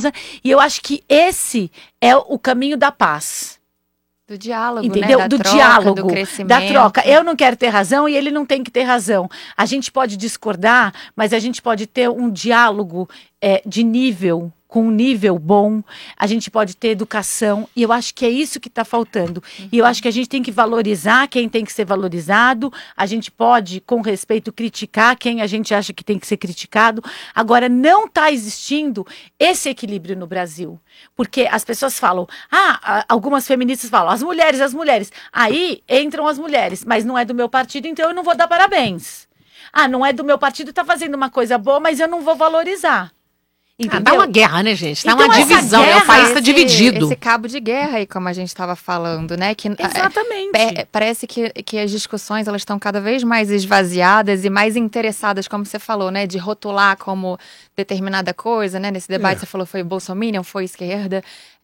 casa, e eu acho que esse é o caminho da paz. Do diálogo, entendeu? né? Do troca, diálogo, do crescimento. da troca. Eu não quero ter razão e ele não tem que ter razão. A gente pode discordar, mas a gente pode ter um diálogo de nível, com um nível bom. A gente pode ter educação, e eu acho que é isso que está faltando. E eu acho que a gente tem que valorizar quem tem que ser valorizado. A gente pode, com respeito, criticar quem a gente acha que tem que ser criticado. Agora, não está existindo esse equilíbrio no Brasil. Porque as pessoas falam, algumas feministas falam, as mulheres. Aí entram as mulheres, mas não é do meu partido, então eu não vou dar parabéns. Não é do meu partido, está fazendo uma coisa boa, mas eu não vou valorizar. Dá uma guerra, né, gente? Dá Então, uma divisão, guerra, o país está dividido. Esse cabo de guerra aí, como a gente estava falando, né? Que, exatamente. Parece que as discussões, elas estão cada vez mais esvaziadas e mais interessadas, como você falou, né? De rotular como determinada coisa, né? Nesse debate você falou, foi bolsominion, foi esquerda.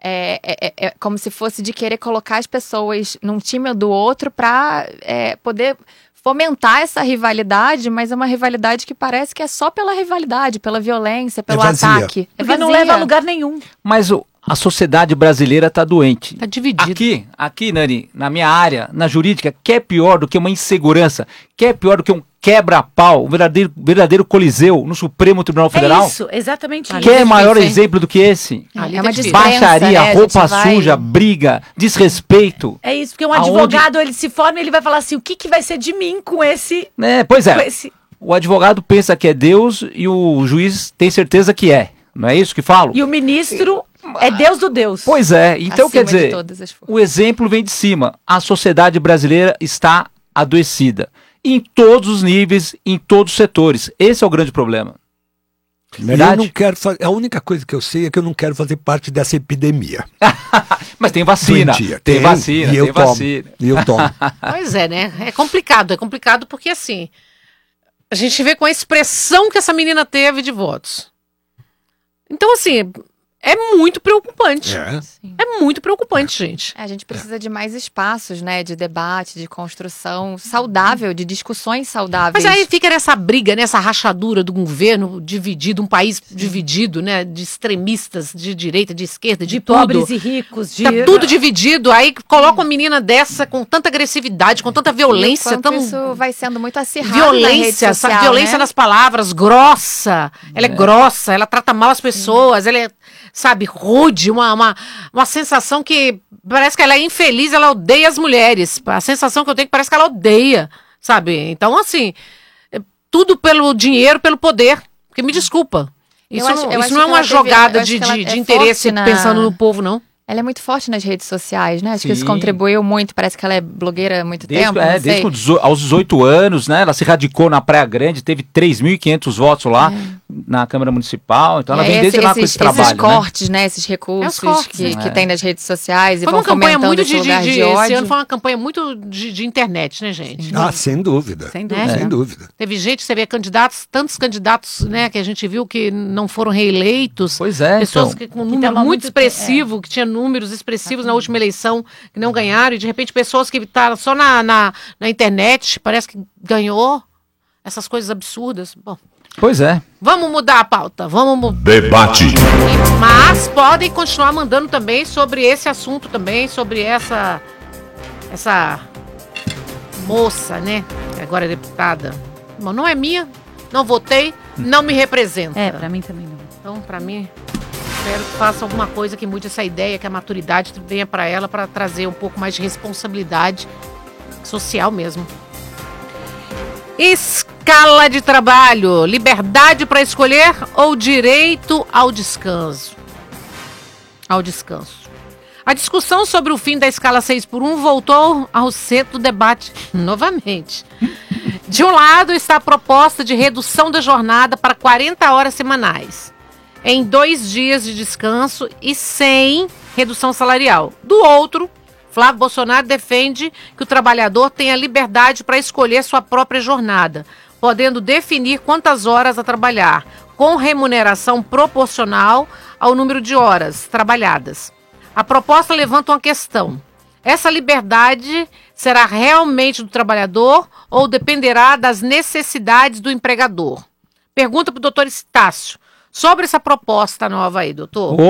É como se fosse de querer colocar as pessoas num time ou do outro para poder fomentar essa rivalidade, mas é uma rivalidade que parece que é só pela rivalidade, pela violência, pelo ataque. Porque não leva a lugar nenhum. Mas a sociedade brasileira está doente. Está dividida. Aqui, Nani, na minha área, na jurídica, que é pior do que uma insegurança, que é pior do que um quebra-pau, um verdadeiro coliseu no Supremo Tribunal Federal? É isso, exatamente isso. Quer maior exemplo do que esse? É uma descrença, baixaria, né? roupa suja, briga, desrespeito. É isso, porque um advogado, ele se forma e ele vai falar assim, o que vai ser de mim com esse... Pois é, o advogado pensa que é Deus e o juiz tem certeza que é. Não é isso que falo? E o ministro é Deus do Deus. Pois é, então Acima quer dizer, o exemplo vem de cima. A sociedade brasileira está adoecida. Em todos os níveis, em todos os setores. Esse é o grande problema. Verdade? Eu não quero a única coisa que eu sei é que eu não quero fazer parte dessa epidemia. Mas tem vacina. Tem vacina, e eu tem tomo, vacina. E eu tomo. Pois é, né? É complicado porque assim, a gente vê com a expressão que essa menina teve de votos. Então, assim, é muito preocupante. É muito preocupante, gente. A gente precisa de mais espaços, né? De debate, de construção saudável, de discussões saudáveis. Mas aí fica nessa briga, nessa rachadura do governo dividido, um país dividido, né? De extremistas, de direita, de esquerda, de tudo. Pobres e ricos. Tá tudo dividido. Aí coloca uma menina dessa com tanta agressividade, com tanta violência. Isso vai sendo muito acirrado violência, na rede social, violência né? nas palavras, grossa. Ela é grossa, ela trata mal as pessoas, ela é, sabe, rude, uma sensação que parece que ela é infeliz, ela odeia as mulheres. A sensação que eu tenho é que parece que ela odeia, sabe? Então, assim, tudo pelo dinheiro, pelo poder. Porque me desculpa. Isso não é uma jogada de interesse pensando no povo, não. Ela é muito forte nas redes sociais, né? Acho que isso contribuiu muito. Parece que ela é blogueira há muito tempo. Desde aos 18 anos, né? Ela se radicou na Praia Grande, teve 3.500 votos lá na Câmara Municipal. Então ela vem desde lá com esse trabalho. Esses cortes, né? Esses recursos que tem nas redes sociais e vão fomentando esse lugar de ódio. Esse ano foi uma campanha muito de internet, né, gente? Sem dúvida. Sem dúvida. Teve gente, você vê tantos candidatos, né? Que a gente viu que não foram reeleitos. Pois é, pessoas com um número muito expressivo, que tinha números expressivos na última eleição que não ganharam, e de repente pessoas que estavam só na internet, parece que ganhou essas coisas absurdas. Bom, pois é. Vamos mudar a pauta, Debate. Mas podem continuar mandando também sobre esse assunto também, sobre essa moça, né, que agora é deputada. Bom, não é minha, não votei, não me representa. Pra mim também não. Então, pra mim, espero que faça alguma coisa que mude essa ideia, que a maturidade venha para ela, para trazer um pouco mais de responsabilidade social mesmo. Escala de trabalho, liberdade para escolher ou direito ao descanso? Ao descanso. A discussão sobre o fim da escala 6x1 voltou ao centro do debate novamente. De um lado está a proposta de redução da jornada para 40 horas semanais, em 2 dias de descanso e sem redução salarial. Do outro, Flávio Bolsonaro defende que o trabalhador tenha liberdade para escolher sua própria jornada, podendo definir quantas horas a trabalhar, com remuneração proporcional ao número de horas trabalhadas. A proposta levanta uma questão. Essa liberdade será realmente do trabalhador ou dependerá das necessidades do empregador? Pergunta para o doutor Estácio sobre essa proposta nova aí, doutor.